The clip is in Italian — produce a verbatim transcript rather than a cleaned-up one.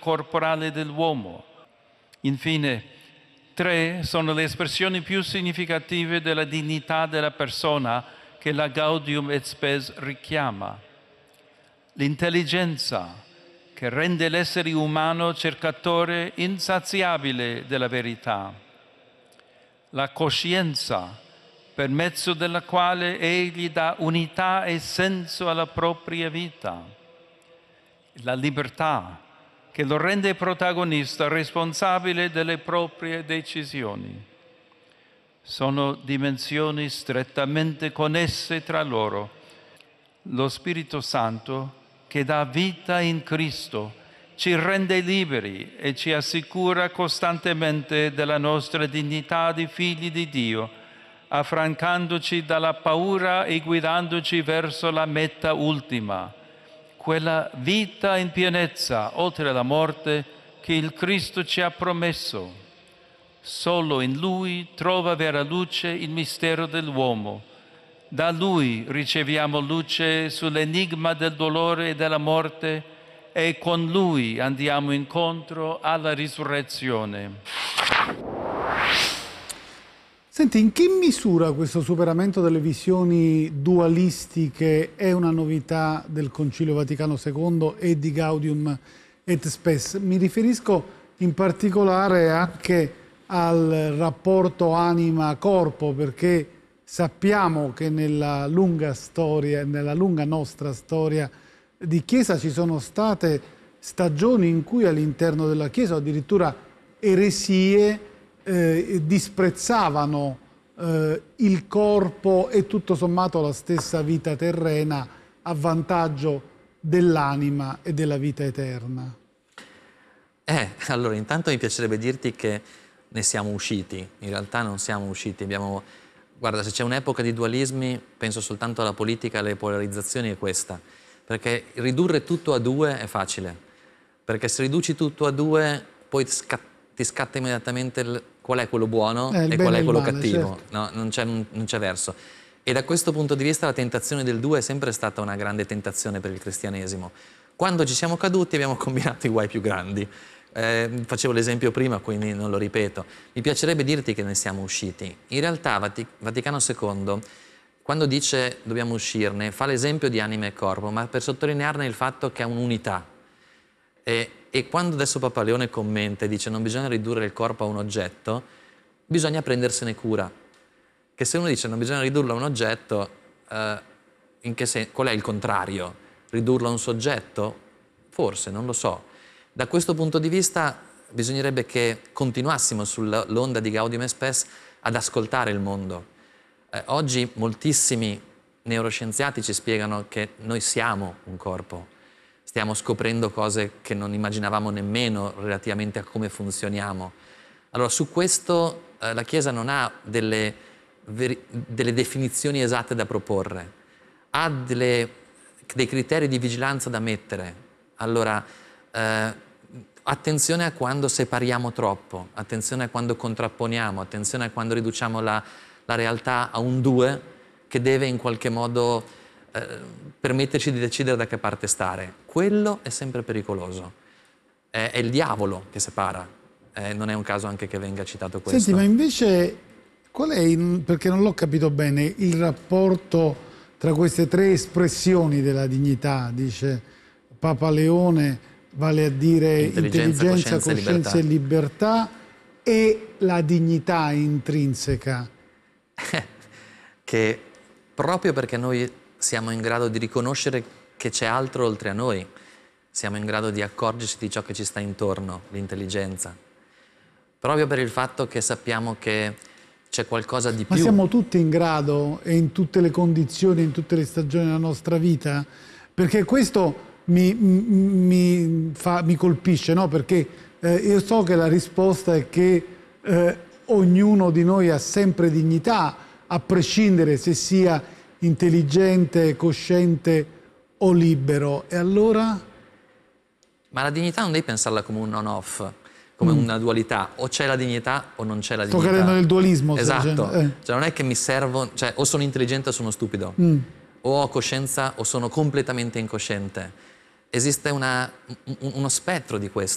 corporale dell'uomo. Infine, tre sono le espressioni più significative della dignità della persona che la Gaudium et Spes richiama. L'intelligenza, che rende l'essere umano cercatore insaziabile della verità. La coscienza, per mezzo della quale egli dà unità e senso alla propria vita. La libertà, che lo rende protagonista responsabile delle proprie decisioni. Sono dimensioni strettamente connesse tra loro. Lo Spirito Santo, che dà vita in Cristo, ci rende liberi e ci assicura costantemente della nostra dignità di figli di Dio, affrancandoci dalla paura e guidandoci verso la meta ultima, quella vita in pienezza oltre la morte che il Cristo ci ha promesso. Solo in Lui trova vera luce il mistero dell'uomo. Da Lui riceviamo luce sull'enigma del dolore e della morte e con Lui andiamo incontro alla risurrezione. Senti, in che misura questo superamento delle visioni dualistiche è una novità del Concilio Vaticano secondo e di Gaudium et Spes? Mi riferisco in particolare anche al rapporto anima-corpo, perché sappiamo che nella lunga storia, nella lunga nostra storia di Chiesa ci sono state stagioni in cui all'interno della Chiesa addirittura eresie eh, disprezzavano eh, il corpo e tutto sommato la stessa vita terrena a vantaggio dell'anima e della vita eterna. Eh, allora intanto mi piacerebbe dirti che ne siamo usciti, in realtà non siamo usciti, abbiamo... Guarda, se c'è un'epoca di dualismi, penso soltanto alla politica, alle polarizzazioni, è questa. Perché ridurre tutto a due è facile. Perché se riduci tutto a due, poi scat ti scatta immediatamente il, qual è quello buono eh, e qual è quello male, cattivo. Certo. No, non c'è verso. E da questo punto di vista la tentazione del due è sempre stata una grande tentazione per il cristianesimo. Quando ci siamo caduti abbiamo combinato i guai più grandi. Eh, facevo l'esempio prima, quindi non lo ripeto. Mi piacerebbe dirti che ne siamo usciti. In realtà Vatic Vaticano secondo, quando dice dobbiamo uscirne, fa l'esempio di anima e corpo, ma per sottolinearne il fatto che è un'unità. E, e quando adesso Papa Leone commenta e dice non bisogna ridurre il corpo a un oggetto, bisogna prendersene cura. Che se uno dice non bisogna ridurlo a un oggetto, eh, in che sen- qual è il contrario? Ridurlo a un soggetto? Forse, non lo so. Da questo punto di vista bisognerebbe che continuassimo sull'onda di Gaudium et Spes ad ascoltare il mondo. Eh, oggi moltissimi neuroscienziati ci spiegano che noi siamo un corpo, stiamo scoprendo cose che non immaginavamo nemmeno relativamente a come funzioniamo. Allora su questo eh, la Chiesa non ha delle, delle definizioni esatte da proporre, ha delle, dei criteri di vigilanza da mettere. Allora, eh, attenzione a quando separiamo troppo, attenzione a quando contrapponiamo, attenzione a quando riduciamo la, la realtà a un due che deve in qualche modo eh, permetterci di decidere da che parte stare. Quello è sempre pericoloso. È, è il diavolo che separa. Eh, non è un caso anche che venga citato questo. Senti, ma invece qual è, il, perché non l'ho capito bene, il rapporto tra queste tre espressioni della dignità, dice Papa Leone, vale a dire intelligenza, intelligenza coscienza, coscienza e libertà, e la dignità intrinseca? Che proprio perché noi siamo in grado di riconoscere che c'è altro oltre a noi, siamo in grado di accorgerci di ciò che ci sta intorno, l'intelligenza. Proprio per il fatto che sappiamo che c'è qualcosa di più. Ma siamo tutti in grado e in tutte le condizioni, in tutte le stagioni della nostra vita? Perché questo mi, mi, fa, mi colpisce, no? Perché eh, io so che la risposta è che eh, ognuno di noi ha sempre dignità, a prescindere se sia intelligente, cosciente o libero. E allora? Ma la dignità non devi pensarla come un on-off, come mm. una dualità. O c'è la dignità o non c'è la dignità. Sto cadendo nel dualismo. Esatto. Eh. Cioè non è che mi servo, cioè o sono intelligente o sono stupido. Mm. O ho coscienza o sono completamente incosciente. Esiste una, uno spettro di questo.